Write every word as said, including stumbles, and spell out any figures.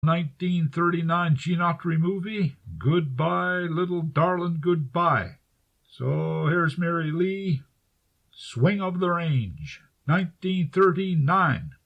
nineteen thirty-nine Genoctree movie, Goodbye, Little Darling, Goodbye. So here's Mary Lee, Swing of the Range, nineteen thirty-nine.